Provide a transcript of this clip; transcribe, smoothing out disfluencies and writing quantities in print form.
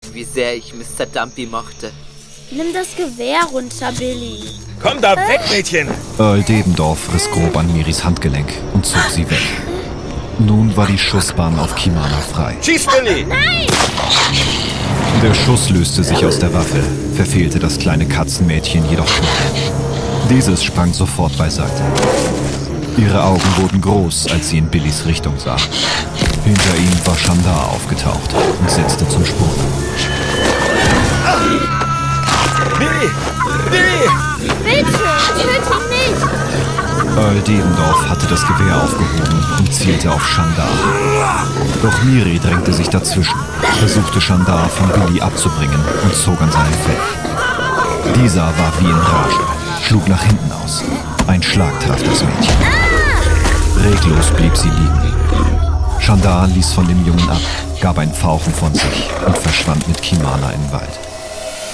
wie sehr ich Mr. Dumpy mochte. Nimm das Gewehr runter, Billy. Komm da weg, Mädchen! Earl Dedendorf riss grob an Miris Handgelenk und zog sie weg. Nun war die Schussbahn auf Kimana frei. Schieß, Billy! Nein! Der Schuss löste sich aus der Waffe, verfehlte das kleine Katzenmädchen jedoch nicht. Dieses sprang sofort beiseite. Ihre Augen wurden groß, als sie in Billys Richtung sah. Hinter ihm war Chandar aufgetaucht und setzte zum Sprung. Billy! Billy! Bitte, töte ihn nicht! Earl Dedendorf hatte das Gewehr aufgehoben und zielte auf Chandar. Doch Miri drängte sich dazwischen, versuchte Chandar von Billy abzubringen und zog an seinem Fell. Dieser war wie in Rage, schlug nach hinten aus. Ein Schlag traf das Mädchen. Reglos blieb sie liegen. Chandar ließ von dem Jungen ab, gab ein Fauchen von sich und verschwand mit Kimana im Wald.